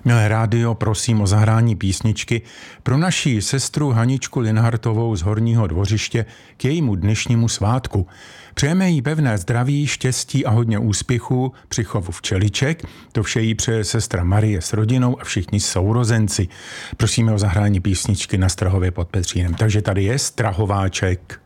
Milé rádio, prosím o zahrání písničky pro naši sestru Haničku Linhartovou z Horního Dvořiště k jejímu dnešnímu svátku. Přejeme jí pevné zdraví, štěstí a hodně úspěchu při chovu včeliček. To vše jí přeje sestra Marie s rodinou a všichni sourozenci. Prosíme o zahrání písničky na Strahově pod Petřínem. Takže tady je Strahováček.